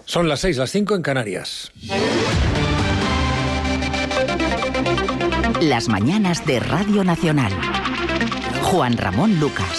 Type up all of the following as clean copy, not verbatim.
Son las 6, las 5 en Canarias. Las mañanas de Radio Nacional. Juan Ramón Lucas.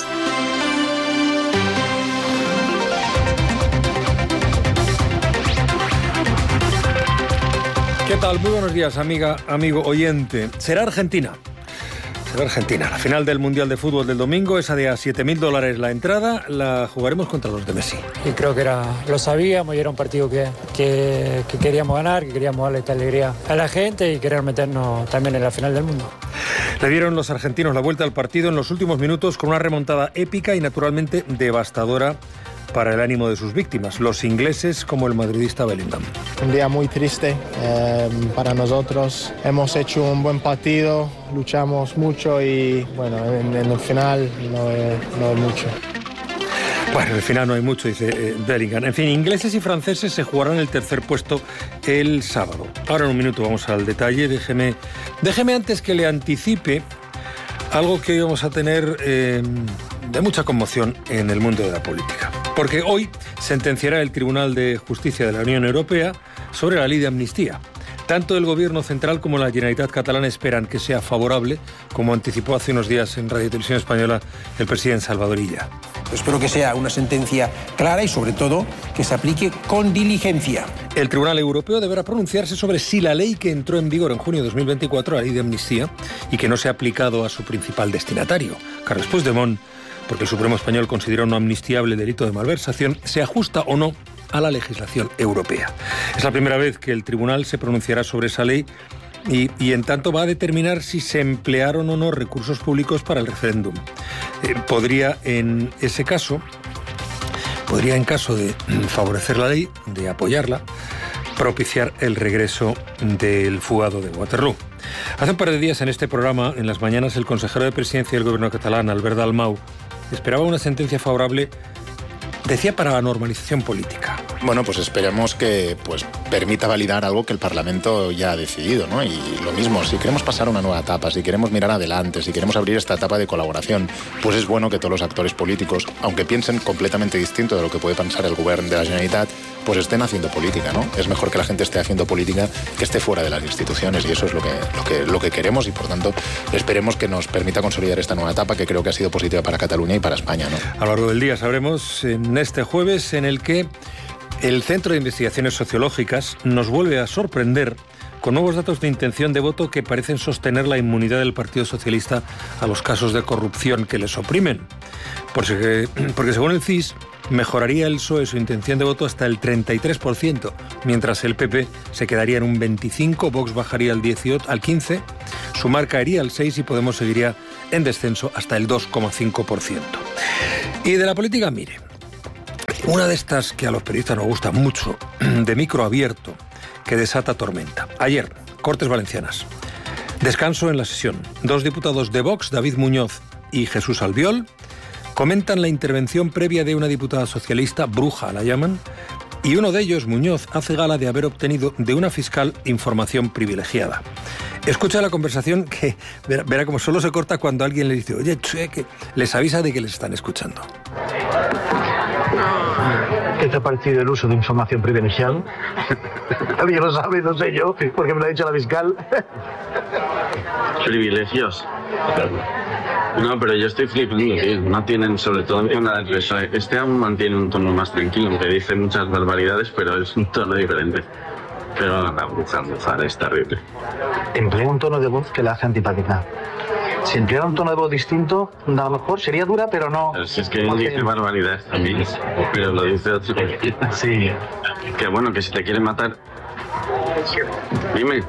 ¿Qué tal? Muy buenos días, amigo oyente. Será Argentina. La final del Mundial de Fútbol del domingo, esa de a $7.000 la entrada, la jugaremos contra los de Messi. Y creo que lo sabíamos y era un partido que queríamos ganar, que queríamos darle esta alegría a la gente y querer meternos también en la final del mundo. Le dieron los argentinos la vuelta al partido en los últimos minutos con una remontada épica y naturalmente devastadora para el ánimo de sus víctimas, los ingleses como el madridista Bellingham. Un día muy triste para nosotros. Hemos hecho un buen partido, luchamos mucho y bueno, en el final no es mucho. Bueno, en el final no hay mucho, dice Bellingham. En fin, ingleses y franceses se jugarán el tercer puesto el sábado. Ahora en un minuto vamos al detalle. Déjeme antes que le anticipe algo que hoy vamos a tener de mucha conmoción en el mundo de la política. Porque hoy sentenciará el Tribunal de Justicia de la Unión Europea sobre la ley de amnistía. Tanto el Gobierno central como la Generalitat catalana esperan que sea favorable, como anticipó hace unos días en Radio y Televisión Española el presidente Salvador Illa. Espero que sea una sentencia clara y, sobre todo, que se aplique con diligencia. El Tribunal Europeo deberá pronunciarse sobre si la ley que entró en vigor en junio de 2024, la ley de amnistía, y que no se ha aplicado a su principal destinatario, Carles Puigdemont, porque el Supremo Español considera no amnistiable delito de malversación, se ajusta o no a la legislación europea. Es la primera vez que el tribunal se pronunciará sobre esa ley y en tanto va a determinar si se emplearon o no recursos públicos para el referéndum. Podría en caso de favorecer la ley, de apoyarla, propiciar el regreso del fugado de Waterloo. Hace un par de días en este programa, en las mañanas, el consejero de Presidencia del Gobierno catalán, Albert Dalmau, esperaba una sentencia favorable, decía, para la normalización política. Bueno, pues esperemos que permita validar algo que el Parlamento ya ha decidido, ¿no? Y lo mismo, si queremos pasar a una nueva etapa, si queremos mirar adelante, si queremos abrir esta etapa de colaboración, pues es bueno que todos los actores políticos, aunque piensen completamente distinto de lo que puede pensar el Gobierno de la Generalitat, pues estén haciendo política, ¿no? Es mejor que la gente esté haciendo política que esté fuera de las instituciones, y eso es lo que queremos, y por tanto esperemos que nos permita consolidar esta nueva etapa, que creo que ha sido positiva para Cataluña y para España, ¿no? A lo largo del día sabremos en este jueves en el que el Centro de Investigaciones Sociológicas nos vuelve a sorprender con nuevos datos de intención de voto que parecen sostener la inmunidad del Partido Socialista a los casos de corrupción que les oprimen. Porque según el CIS, mejoraría el PSOE su intención de voto hasta el 33%, mientras el PP se quedaría en un 25%, Vox bajaría al 15%, Sumar caería al 6% y Podemos seguiría en descenso hasta el 2,5%. Y de la política, mire, una de estas que a los periodistas nos gusta mucho, de micro abierto, que desata tormenta. Ayer, Cortes Valencianas. Descanso en la sesión. 2 diputados de Vox, David Muñoz y Jesús Albiol, comentan la intervención previa de una diputada socialista, bruja la llaman, y uno de ellos, Muñoz, hace gala de haber obtenido de una fiscal información privilegiada. Escucha la conversación que verá como solo se corta cuando alguien le dice, oye, que les avisa de que les están escuchando. ¿Qué te ha parecido el uso de información privilegiada? Alguien lo sabe, no sé yo, porque me lo ha dicho la fiscal. Privilegios. No, pero yo estoy flipando, tío. No tienen, sobre todo en la defensa. Este aún mantiene un tono más tranquilo, aunque dice muchas barbaridades, pero es un tono diferente. Pero la bruja es terrible. Emplea un tono de voz que la hace antipática. Si empleara un tono de voz distinto, a lo mejor sería dura, pero no. Pero si es que él dice barbaridades también, pero lo dice otro. Sí. Que bueno, que si te quieren matar. Dime.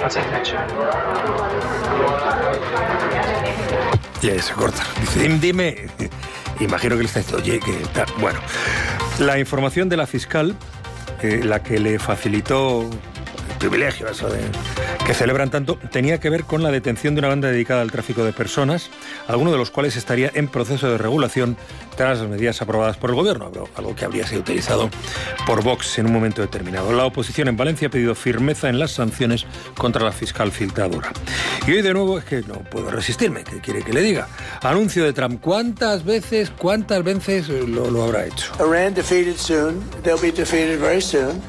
Y ahí se corta. Dice, dime. Imagino que le está diciendo, oye, que tal. Bueno, la información de la fiscal, la que le facilitó privilegio eso de que celebran tanto, tenía que ver con la detención de una banda dedicada al tráfico de personas, alguno de los cuales estaría en proceso de regulación tras las medidas aprobadas por el gobierno, algo que habría sido utilizado por Vox en un momento determinado. La oposición en Valencia ha pedido firmeza en las sanciones contra la fiscal filtradora. Y hoy de nuevo es que no puedo resistirme, ¿qué quiere que le diga? Anuncio de Trump, ¿cuántas veces lo habrá hecho? Iran defeated soon, they'll be defeated very soon.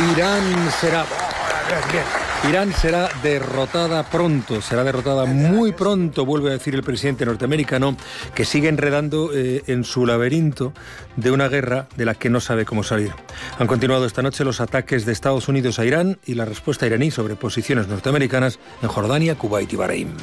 Irán será derrotada pronto, será derrotada muy pronto, vuelve a decir el presidente norteamericano, que sigue enredando en su laberinto de una guerra de la que no sabe cómo salir. Han continuado esta noche los ataques de Estados Unidos a Irán y la respuesta iraní sobre posiciones norteamericanas en Jordania, Kuwait y Bahrein.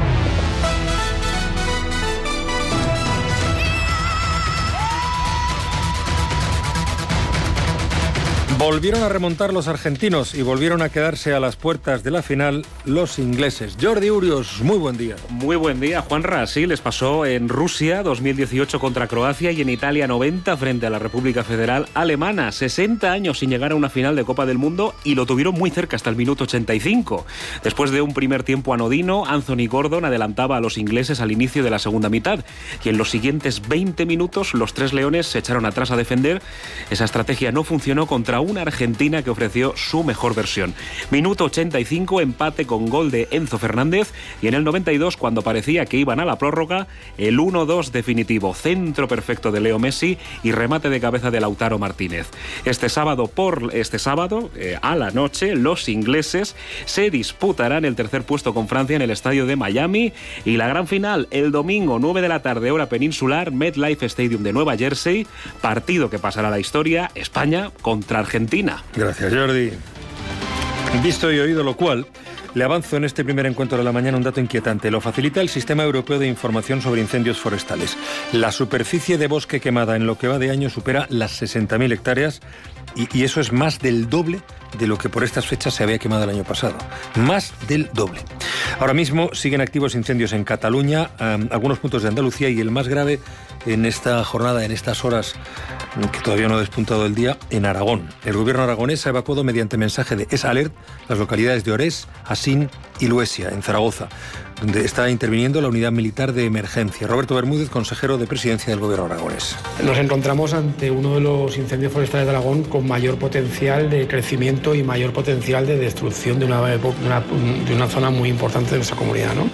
Volvieron a remontar los argentinos y volvieron a quedarse a las puertas de la final los ingleses. Jordi Urios, muy buen día. Muy buen día, Juanra. Sí, les pasó en Rusia 2018 contra Croacia y en Italia 90 frente a la República Federal Alemana. 60 años sin llegar a una final de Copa del Mundo y lo tuvieron muy cerca hasta el minuto 85. Después de un primer tiempo anodino, Anthony Gordon adelantaba a los ingleses al inicio de la segunda mitad y en los siguientes 20 minutos los tres leones se echaron atrás a defender. Esa estrategia no funcionó contra una Argentina que ofreció su mejor versión. Minuto 85, empate con gol de Enzo Fernández y en el 92, cuando parecía que iban a la prórroga, el 1-2 definitivo, centro perfecto de Leo Messi y remate de cabeza de Lautaro Martínez. Este sábado a la noche, los ingleses se disputarán el tercer puesto con Francia en el estadio de Miami y la gran final el domingo 9 de la tarde, hora peninsular, MetLife Stadium de Nueva Jersey, partido que pasará a la historia, España contra Argentina. Gracias, Jordi. Visto y oído lo cual, le avanzo en este primer encuentro de la mañana un dato inquietante. Lo facilita el Sistema Europeo de Información sobre Incendios Forestales. La superficie de bosque quemada en lo que va de año supera las 60.000 hectáreas y eso es más del doble de lo que por estas fechas se había quemado el año pasado. Más del doble. Ahora mismo siguen activos incendios en Cataluña, algunos puntos de Andalucía y el más grave en esta jornada, en estas horas que todavía no ha despuntado el día, en Aragón. El gobierno aragonés ha evacuado mediante mensaje de S-Alert las localidades de Orés, Asín y Luesia, en Zaragoza, donde está interviniendo la unidad militar de emergencia. Roberto Bermúdez, consejero de presidencia del gobierno aragonés. Nos encontramos ante uno de los incendios forestales de Aragón con mayor potencial de crecimiento y mayor potencial de destrucción de una zona muy importante de nuestra comunidad, ¿no?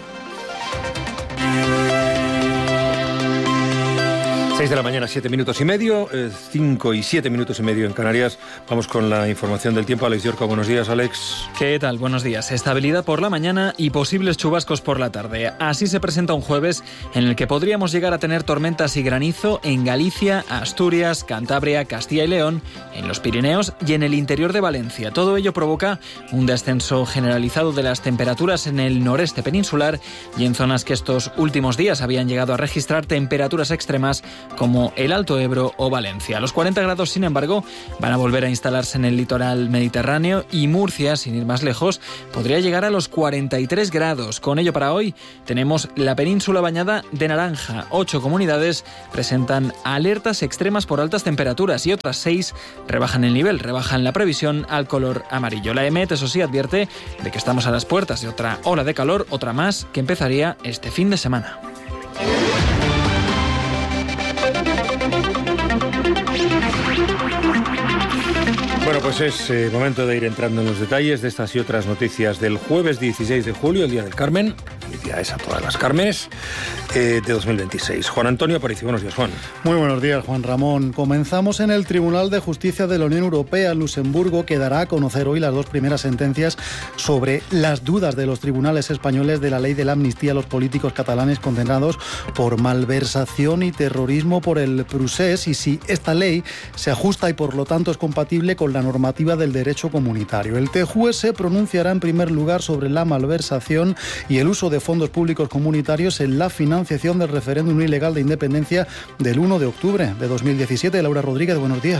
6 de la mañana, 7 minutos y medio, 5 y 7 minutos y medio en Canarias. Vamos con la información del tiempo. Alex Yorca, buenos días, Alex. ¿Qué tal? Buenos días. Estabilidad por la mañana y posibles chubascos por la tarde. Así se presenta un jueves en el que podríamos llegar a tener tormentas y granizo en Galicia, Asturias, Cantabria, Castilla y León, en los Pirineos y en el interior de Valencia. Todo ello provoca un descenso generalizado de las temperaturas en el noreste peninsular y en zonas que estos últimos días habían llegado a registrar temperaturas extremas como el Alto Ebro o Valencia. Los 40 grados, sin embargo, van a volver a instalarse en el litoral mediterráneo y Murcia, sin ir más lejos, podría llegar a los 43 grados. Con ello, para hoy, tenemos la península bañada de naranja. 8 comunidades presentan alertas extremas por altas temperaturas y otras 6 rebajan el nivel, rebajan la previsión al color amarillo. La EMET, eso sí, advierte de que estamos a las puertas de otra ola de calor, otra más, que empezaría este fin de semana. Bueno, pues es momento de ir entrando en los detalles de estas y otras noticias del jueves 16 de julio, el Día del Carmen. Felicidades a todas las Cármenes de 2026. Juan Antonio Aparicio, buenos días, Juan. Muy buenos días, Juan Ramón. Comenzamos en el Tribunal de Justicia de la Unión Europea. Luxemburgo, que dará a conocer hoy las 2 primeras sentencias sobre las dudas de los tribunales españoles de la ley de la amnistía a los políticos catalanes condenados por malversación y terrorismo por el Procés, y si esta ley se ajusta y por lo tanto es compatible con la normativa del derecho comunitario. El TJUE se pronunciará en primer lugar sobre la malversación y el uso de fondos públicos comunitarios en la financiación del referéndum ilegal de independencia del 1 de octubre de 2017. Laura Rodríguez, buenos días.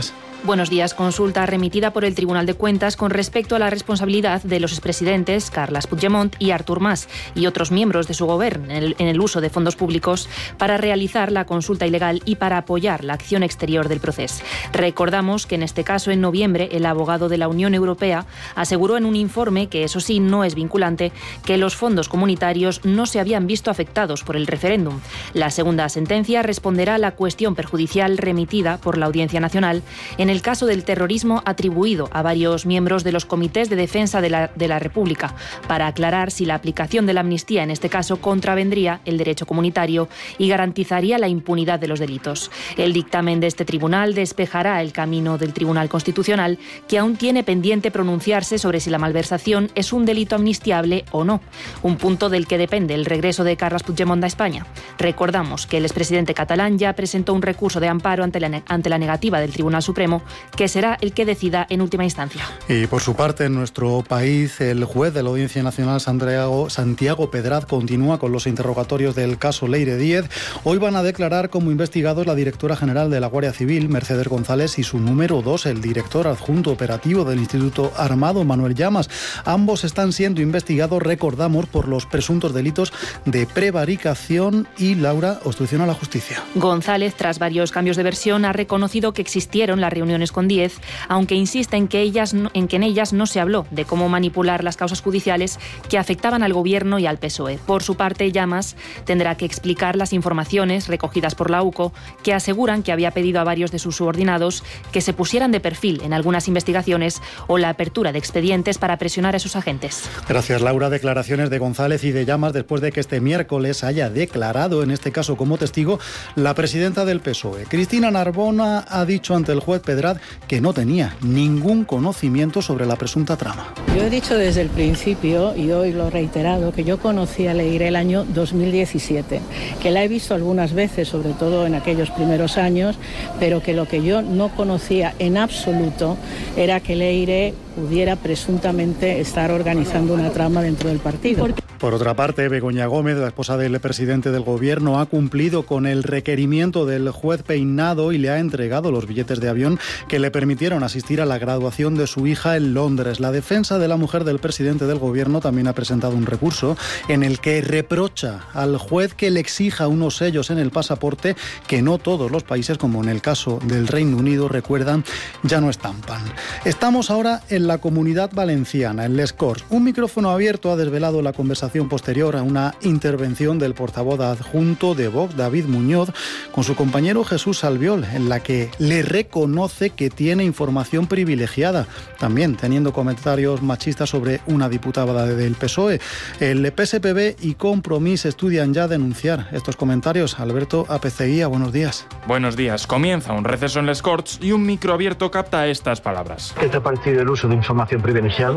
Buenos días. Consulta remitida por el Tribunal de Cuentas con respecto a la responsabilidad de los expresidentes Carles Puigdemont y Artur Mas y otros miembros de su gobierno en el uso de fondos públicos para realizar la consulta ilegal y para apoyar la acción exterior del proceso. Recordamos que en este caso, en noviembre, el abogado de la Unión Europea aseguró en un informe, que eso sí no es vinculante, que los fondos comunitarios no se habían visto afectados por el referéndum. La segunda sentencia responderá a la cuestión perjudicial remitida por la Audiencia Nacional en el caso del terrorismo atribuido a varios miembros de los comités de defensa de la República, para aclarar si la aplicación de la amnistía en este caso contravendría el derecho comunitario y garantizaría la impunidad de los delitos. El dictamen de este tribunal despejará el camino del Tribunal Constitucional, que aún tiene pendiente pronunciarse sobre si la malversación es un delito amnistiable o no, un punto del que depende el regreso de Carles Puigdemont a España. Recordamos que el expresidente catalán ya presentó un recurso de amparo ante la negativa del Tribunal Supremo, que será el que decida en última instancia. Y por su parte, en nuestro país, el juez de la Audiencia Nacional, Santiago Pedraz, continúa con los interrogatorios del caso Leire Díez. Hoy van a declarar como investigados la directora general de la Guardia Civil, Mercedes González, y su número 2, el director adjunto operativo del Instituto Armado, Manuel Llamas. Ambos están siendo investigados, recordamos, por los presuntos delitos de prevaricación y, Laura, obstrucción a la justicia. González, tras varios cambios de versión, ha reconocido que existieron las reuniones con Díez, aunque insiste en que en ellas no se habló de cómo manipular las causas judiciales que afectaban al Gobierno y al PSOE. Por su parte, Llamas tendrá que explicar las informaciones recogidas por la UCO, que aseguran que había pedido a varios de sus subordinados que se pusieran de perfil en algunas investigaciones o la apertura de expedientes para presionar a sus agentes. Gracias, Laura. Declaraciones de González y de Llamas después de que este miércoles haya declarado, en este caso como testigo, la presidenta del PSOE. Cristina Narbona ha dicho ante el juez Pedraz que no tenía ningún conocimiento sobre la presunta trama. Yo he dicho desde el principio, y hoy lo he reiterado, que yo conocí a Leire el año 2017, que la he visto algunas veces, sobre todo en aquellos primeros años, pero que lo que yo no conocía en absoluto era que Leire pudiera presuntamente estar organizando una trama dentro del partido. Por otra parte, Begoña Gómez, la esposa del presidente del Gobierno, ha cumplido con el requerimiento del juez Peinado y le ha entregado los billetes de avión que le permitieron asistir a la graduación de su hija en Londres. La defensa de la mujer del presidente del Gobierno también ha presentado un recurso en el que reprocha al juez que le exija unos sellos en el pasaporte que no todos los países, como en el caso del Reino Unido, recuerdan, ya no estampan. Estamos ahora en la Comunidad Valenciana, en Les Corts. Un micrófono abierto ha desvelado la conversación posterior a una intervención del portavoz adjunto de Vox, David Muñoz, con su compañero Jesús Albiol, en la que le reconoce que tiene información privilegiada, también teniendo comentarios machistas sobre una diputada del PSOE. El PSPB y Compromís estudian ya denunciar estos comentarios. Alberto Apeceguía, buenos días. Buenos días. Comienza un receso en Les Corts y un micro abierto capta estas palabras. ¿Qué te ha parecido el uso de información privilegiada?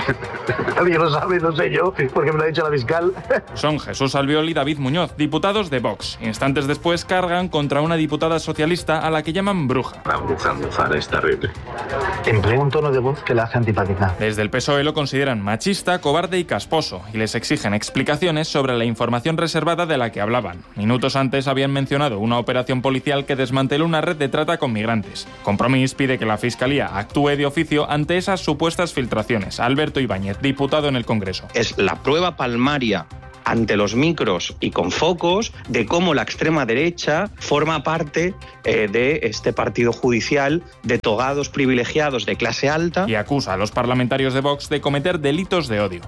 Nadie lo sabe, no sé yo, porque me lo ha dicho la fiscal. Son Jesús Albiol y David Muñoz, diputados de Vox. Instantes después cargan contra una diputada socialista a la que llaman bruja. Zara es terrible. Emplea un tono de voz que la hace antipática. Desde el PSOE lo consideran machista, cobarde y casposo y les exigen explicaciones sobre la información reservada de la que hablaban. Minutos antes habían mencionado una operación policial que desmanteló una red de trata con migrantes. Compromís pide que la Fiscalía actúe de oficio ante esas supuestas filtraciones. Alberto Ibáñez, diputado en el Congreso. Es la prueba palmaria ante los micros y con focos de cómo la extrema derecha forma parte de este partido judicial de togados privilegiados de clase alta. Y acusa a los parlamentarios de Vox de cometer delitos de odio.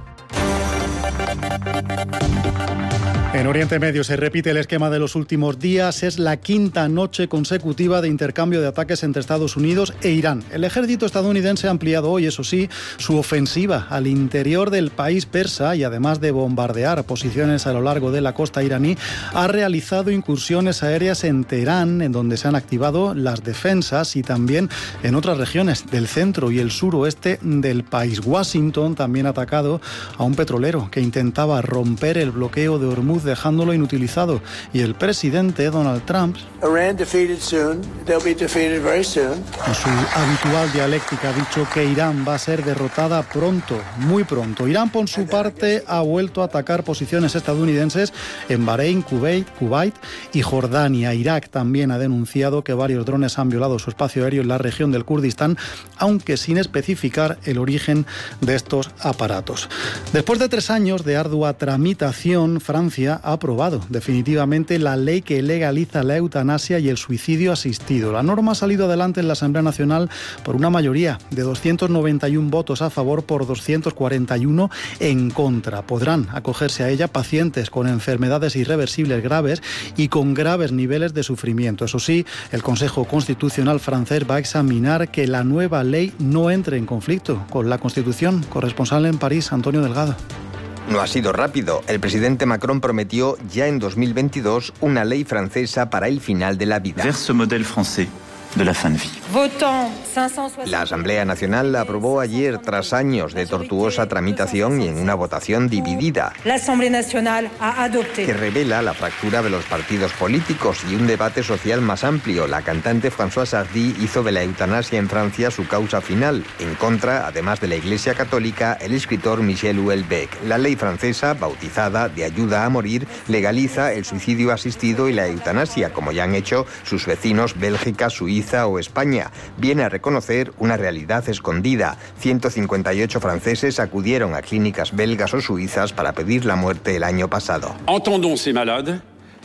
En Oriente Medio se repite el esquema de los últimos días. Es la quinta noche consecutiva de intercambio de ataques entre Estados Unidos e Irán. El ejército estadounidense ha ampliado hoy, eso sí, su ofensiva al interior del país persa y, además de bombardear posiciones a lo largo de la costa iraní, ha realizado incursiones aéreas en Teherán, en donde se han activado las defensas, y también en otras regiones del centro y el suroeste del país. Washington también ha atacado a un petrolero que intentaba romper el bloqueo de Hormuz luz dejándolo inutilizado. Y el presidente Donald Trump, Iran defeated soon, they'll be defeated very soon. en su habitual dialéctica, ha dicho que Irán va a ser derrotada pronto, muy pronto. Irán, por su parte, ha vuelto a atacar posiciones estadounidenses en Bahrein, Kuwait y Jordania. Irak también ha denunciado que varios drones han violado su espacio aéreo en la región del Kurdistán, aunque sin especificar el origen de estos aparatos. Después de 3 años de ardua tramitación, Francia ha aprobado definitivamente la ley que legaliza la eutanasia y el suicidio asistido. La norma ha salido adelante en la Asamblea Nacional por una mayoría de 291 votos a favor por 241 en contra. Podrán acogerse a ella pacientes con enfermedades irreversibles graves y con graves niveles de sufrimiento. Eso sí, el Consejo Constitucional francés va a examinar que la nueva ley no entre en conflicto con la Constitución. Corresponsal en París, Antonio Delgado. No ha sido rápido. El presidente Macron prometió ya en 2022 una ley francesa para el final de la vida. Vers ce modèle français de la fin de vie. La Asamblea Nacional la aprobó ayer tras años de tortuosa tramitación y en una votación dividida que revela la fractura de los partidos políticos y un debate social más amplio. La cantante Françoise Hardy hizo de la eutanasia en Francia su causa final. En contra, además de la Iglesia Católica, el escritor Michel Houellebecq. La ley francesa, bautizada de ayuda a morir, legaliza el suicidio asistido y la eutanasia, como ya han hecho sus vecinos Bélgica, Suiza o España. Viene a reconocer una realidad escondida. 158 franceses acudieron a clínicas belgas o suizas para pedir la muerte el año pasado. Entendons ces malades.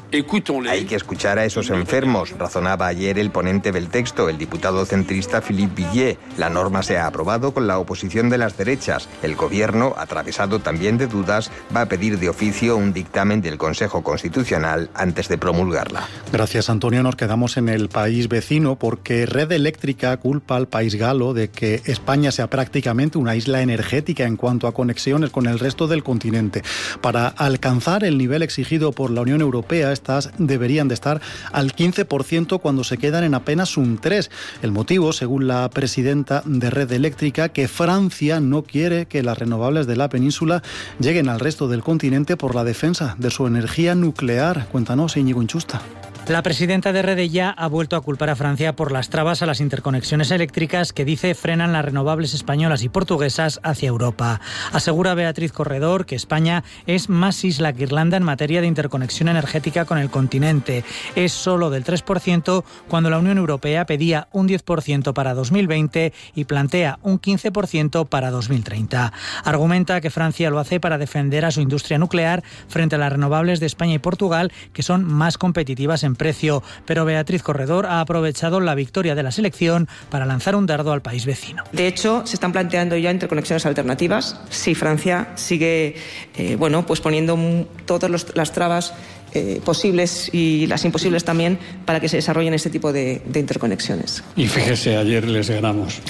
Hay que escuchar a esos enfermos, razonaba ayer el ponente del texto, el diputado centrista Philippe Billet. La norma se ha aprobado con la oposición de las derechas. El gobierno, atravesado también de dudas, va a pedir de oficio un dictamen del Consejo Constitucional antes de promulgarla. Gracias, Antonio. Nos quedamos en el país vecino porque Red Eléctrica culpa al país galo de que España sea prácticamente una isla energética en cuanto a conexiones con el resto del continente. Para alcanzar el nivel exigido por la Unión Europea, estas deberían de estar al 15% cuando se quedan en apenas un 3%. El motivo, según la presidenta de Red Eléctrica, que Francia no quiere que las renovables de la península lleguen al resto del continente por la defensa de su energía nuclear. Cuéntanos, Íñigo Inchusta. La presidenta de Redella ha vuelto a culpar a Francia por las trabas a las interconexiones eléctricas que dice frenan las renovables españolas y portuguesas hacia Europa. Asegura Beatriz Corredor que España es más isla que Irlanda en materia de interconexión energética con el continente. Es solo del 3% cuando la Unión Europea pedía un 10% para 2020 y plantea un 15% para 2030. Argumenta que Francia lo hace para defender a su industria nuclear frente a las renovables de España y Portugal, que son más competitivas en precio, pero Beatriz Corredor ha aprovechado la victoria de la selección para lanzar un dardo al país vecino. De hecho, se están planteando ya interconexiones alternativas si Francia sigue pues poniendo todas las trabas posibles y las imposibles también para que se desarrollen este tipo de interconexiones. Y fíjese, ayer les ganamos.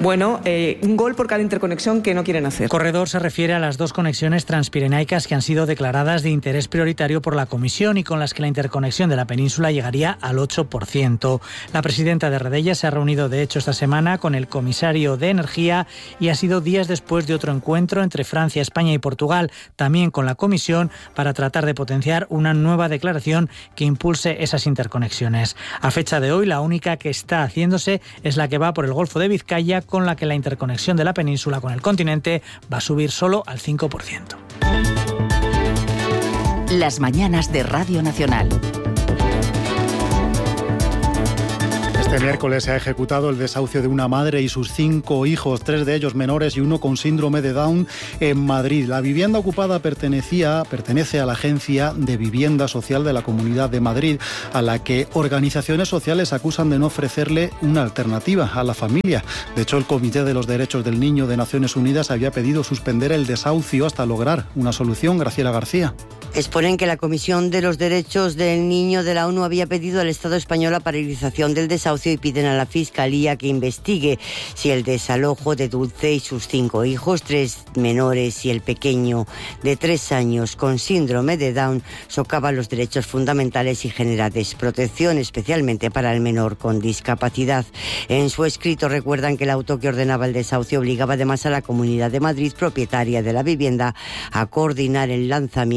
Un gol por cada interconexión que no quieren hacer. Corredor se refiere a las 2 conexiones transpirenaicas que han sido declaradas de interés prioritario por la Comisión y con las que la interconexión de la península llegaría al 8%. La presidenta de Redella se ha reunido de hecho esta semana con el comisario de Energía y ha sido días después de otro encuentro entre Francia, España y Portugal, también con la Comisión, para tratar de potenciar una nueva declaración que impulse esas interconexiones. A fecha de hoy, la única que está haciéndose es la que va por el Golfo de Vizcaya, con la que la interconexión de la península con el continente va a subir solo al 5%. Las mañanas de Radio Nacional. Este miércoles se ha ejecutado el desahucio de una madre y sus 5 hijos, 3 de ellos menores y uno con síndrome de Down en Madrid. La vivienda ocupada pertenece a la Agencia de Vivienda Social de la Comunidad de Madrid, a la que organizaciones sociales acusan de no ofrecerle una alternativa a la familia. De hecho, el Comité de los Derechos del Niño de Naciones Unidas había pedido suspender el desahucio hasta lograr una solución. Graciela García. Exponen que la Comisión de los Derechos del Niño de la ONU había pedido al Estado español la paralización del desahucio y piden a la Fiscalía que investigue si el desalojo de Dulce y sus 5 hijos, 3 menores y el pequeño de 3 años con síndrome de Down, socava los derechos fundamentales y genera desprotección, especialmente para el menor con discapacidad. En su escrito recuerdan que el auto que ordenaba el desahucio obligaba además a la Comunidad de Madrid, propietaria de la vivienda, a coordinar el lanzamiento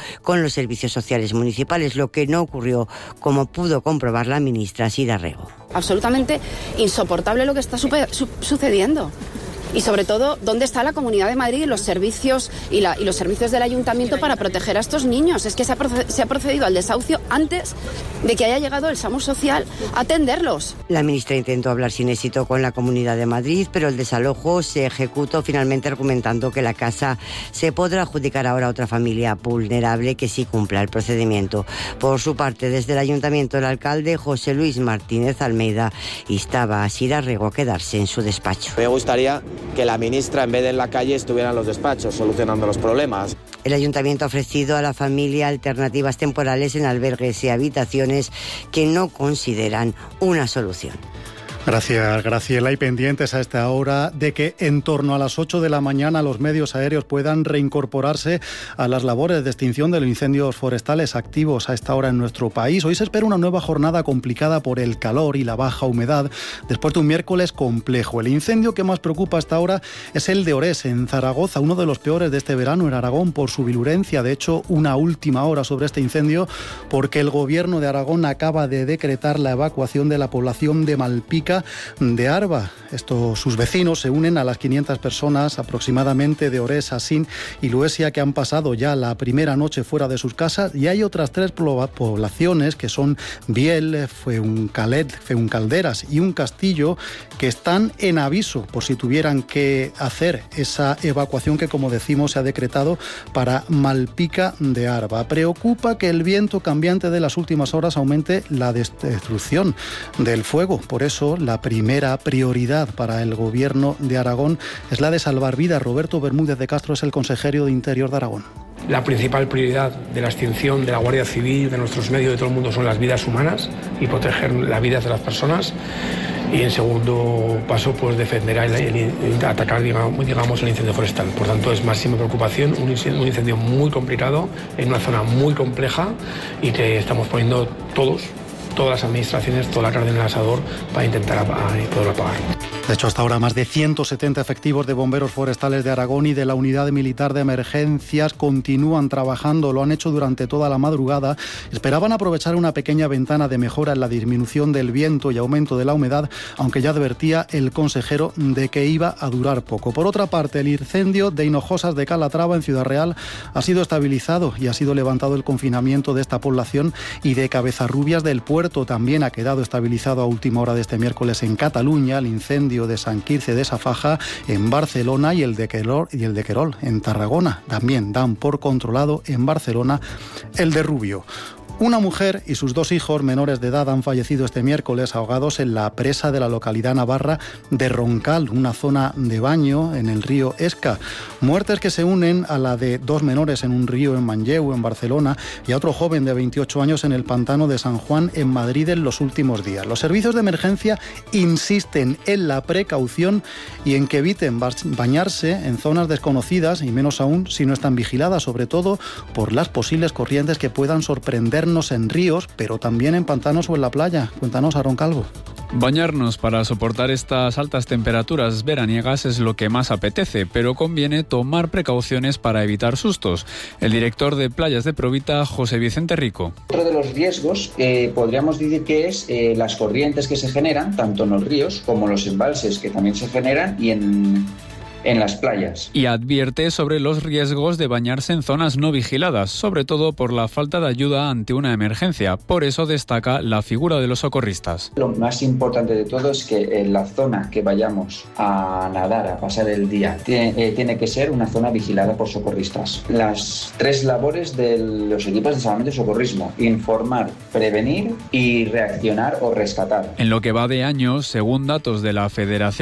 con los servicios sociales municipales, lo que no ocurrió, como pudo comprobar la ministra Sira Rego. Absolutamente insoportable lo que está sucediendo. Y sobre todo, ¿dónde está la Comunidad de Madrid y los servicios los servicios del Ayuntamiento para proteger a estos niños? Es que se ha procedido al desahucio antes de que haya llegado el SAMUR social a atenderlos. La ministra intentó hablar sin éxito con la Comunidad de Madrid, pero el desalojo se ejecutó finalmente argumentando que la casa se podrá adjudicar ahora a otra familia vulnerable que sí cumpla el procedimiento. Por su parte, desde el Ayuntamiento, el alcalde José Luis Martínez Almeida instaba a Sira Rego a quedarse en su despacho. Me gustaría que la ministra, en vez de en la calle, estuviera en los despachos solucionando los problemas. El Ayuntamiento ha ofrecido a la familia alternativas temporales en albergues y habitaciones que no consideran una solución. Gracias, Graciela. Y pendientes a esta hora de que en torno a las 8 de la mañana los medios aéreos puedan reincorporarse a las labores de extinción de los incendios forestales activos a esta hora en nuestro país. Hoy se espera una nueva jornada complicada por el calor y la baja humedad después de un miércoles complejo. El incendio que más preocupa hasta ahora es el de Orés, en Zaragoza, uno de los peores de este verano en Aragón por su virulencia. De hecho, una última hora sobre este incendio porque el Gobierno de Aragón acaba de decretar la evacuación de la población de Malpica de Arba. Sus vecinos se unen a las 500 personas aproximadamente de Orés, Asín y Luesia que han pasado ya la primera noche fuera de sus casas, y hay otras 3 poblaciones que son Biel, Feuncalderas y Un Castillo que están en aviso por si tuvieran que hacer esa evacuación que, como decimos, se ha decretado para Malpica de Arba. Preocupa que el viento cambiante de las últimas horas aumente la destrucción del fuego. Por eso, la primera prioridad para el Gobierno de Aragón es la de salvar vidas. Roberto Bermúdez de Castro es el consejero de Interior de Aragón. La principal prioridad de la extinción de la Guardia Civil, de nuestros medios, de todo el mundo, son las vidas humanas y proteger las vidas de las personas. Y en segundo paso, pues defender atacar, digamos, el incendio forestal. Por tanto, es máxima preocupación, un incendio muy complicado, en una zona muy compleja y que estamos poniendo todas las administraciones, toda la carne en el asador para intentar poderlo apagar. De hecho, hasta ahora más de 170 efectivos de bomberos forestales de Aragón y de la Unidad Militar de Emergencias continúan trabajando. Lo han hecho durante toda la madrugada. Esperaban aprovechar una pequeña ventana de mejora en la disminución del viento y aumento de la humedad, aunque ya advertía el consejero de que iba a durar poco. Por otra parte, el incendio de Hinojosas de Calatrava en Ciudad Real ha sido estabilizado y ha sido levantado el confinamiento de esta población, y de Cabezarrubias del Puerto también ha quedado estabilizado a última hora de este miércoles en Cataluña. El incendio de San Quirze de Safaja en Barcelona y el de Querol en Tarragona también dan por controlado en Barcelona el de Rubio. Una mujer y sus 2 hijos menores de edad han fallecido este miércoles ahogados en la presa de la localidad navarra de Roncal, una zona de baño en el río Esca. Muertes que se unen a la de 2 menores en un río en Manlleu, en Barcelona, y a otro joven de 28 años en el pantano de San Juan, en Madrid, en los últimos días. Los servicios de emergencia insisten en la precaución y en que eviten bañarse en zonas desconocidas, y menos aún si no están vigiladas, sobre todo por las posibles corrientes que puedan sorprender en ríos, pero también en pantanos o en la playa. Cuéntanos, Aaron Calvo. Bañarnos para soportar estas altas temperaturas veraniegas es lo que más apetece, pero conviene tomar precauciones para evitar sustos. El director de Playas de Provita, José Vicente Rico. Otro de los riesgos podríamos decir que es las corrientes que se generan, tanto en los ríos como en los embalses que también se generan, y en las playas. Y advierte sobre los riesgos de bañarse en zonas no vigiladas, sobre todo por la falta de ayuda ante una emergencia. Por eso destaca la figura de los socorristas. Lo más importante de todo es que en la zona que vayamos a nadar, a pasar el día, tiene que ser una zona vigilada por socorristas. Las 3 labores de los equipos de salvamento y socorrismo: informar, prevenir y reaccionar o rescatar. En lo que va de año, según datos de la Federación